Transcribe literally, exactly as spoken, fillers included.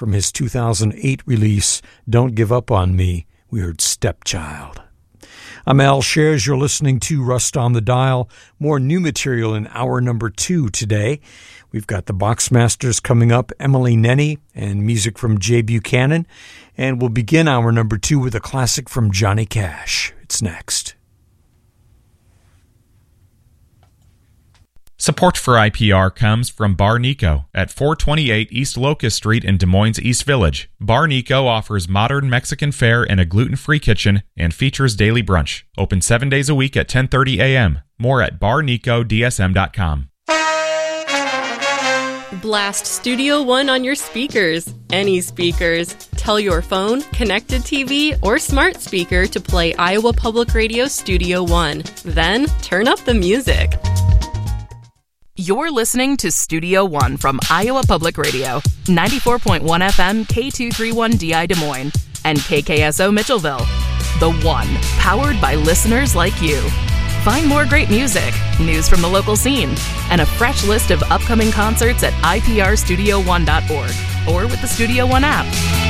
From his two thousand eight release, Don't Give Up on Me, we heard Stepchild. I'm Al Shares. You're listening to Rust on the Dial. More new material in hour number two today. We've got the Boxmasters coming up, Emily Nenny, and music from Jay Buchanan. And we'll begin hour number two with a classic from Johnny Cash. It's next. Support for I P R comes from Bar Nico at four twenty-eight East Locust Street in Des Moines East Village. Bar Nico offers modern Mexican fare and a gluten-free kitchen and features daily brunch. Open seven days a week at ten thirty a.m. More at bar nico d s m dot com. Blast Studio One on your speakers. Any speakers. Tell your phone, connected T V, or smart speaker to play Iowa Public Radio Studio One. Then turn up the music. You're listening to Studio One from Iowa Public Radio, ninety-four point one F M K two thirty-one D I Des Moines, and K K S O Mitchellville. The One, powered by listeners like you. Find more great music, news from the local scene, and a fresh list of upcoming concerts at i p r studio one dot org or with the Studio One app.